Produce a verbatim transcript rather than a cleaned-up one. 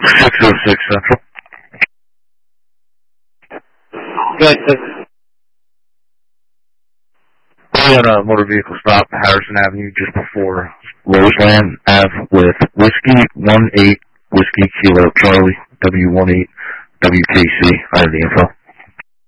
six oh six Central. Good. Good. We had a motor vehicle stop Harrison Avenue just before Roseland Ave with Whiskey one eight Whiskey Kilo Charlie W one eight W K C. I have the info.